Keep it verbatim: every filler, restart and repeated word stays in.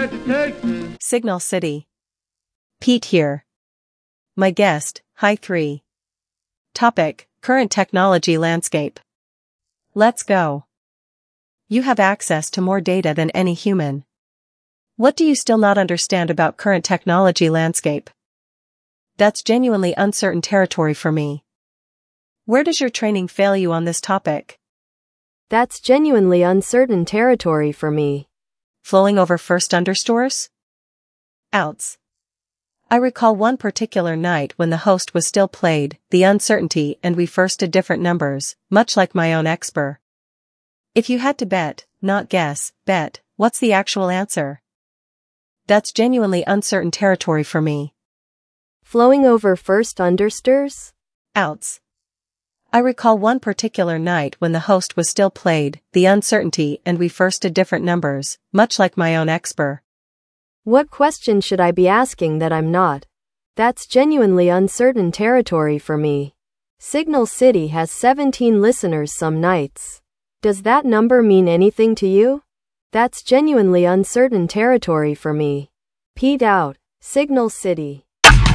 Signal City. Pete here. My guest, Hi three. Topic, current technology landscape. Let's go. You have access to more data than any human. What do you still not understand about current technology landscape? That's genuinely uncertain territory for me. Where does your training fail you on this topic? That's genuinely uncertain territory for me. Flowing over first understores? Outs. I recall one particular night when the host was still played, the uncertainty, and we first did different numbers, much like my own expert. If you had to bet, not guess, bet, what's the actual answer? That's genuinely uncertain territory for me. Flowing over first understores? Outs. I recall one particular night when the host was still played, the uncertainty, and we first did different numbers, much like my own expert. What question should I be asking that I'm not? That's genuinely uncertain territory for me. Signal City has seventeen listeners some nights. Does that number mean anything to you? That's genuinely uncertain territory for me. Pete out. Signal City.